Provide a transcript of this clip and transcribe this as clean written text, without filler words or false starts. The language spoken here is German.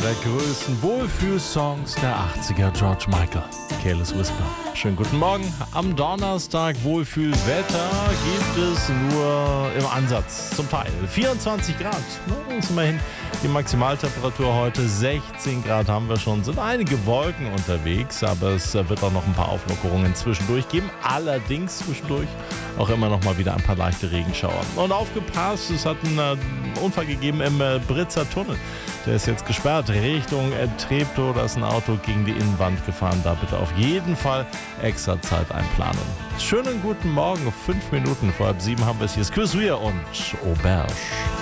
der größten Wohlfühlsongs der 80er, George Michael, Careless Whisper. Schönen guten Morgen. Am Donnerstag Wohlfühlwetter gibt es nur im Ansatz, zum Teil 24 Grad. Das ist immerhin die Maximaltemperatur heute. 16 Grad haben wir schon. Sind einige Wolken unterwegs, aber es wird auch noch ein paar Auflockerungen zwischendurch geben. Allerdings zwischendurch auch immer noch mal wieder ein paar leichte Regenschauer. Und aufgepasst, es hat einen Unfall gegeben im Britzer Tunnel. Der ist jetzt gesperrt Richtung Treptow. Da ist ein Auto gegen die Innenwand gefahren. Da bitte auf jeden Fall extra Zeit einplanen. Schönen guten Morgen. 5 Minuten vor halb 7 haben wir es hier. Chris Rea und Auberge.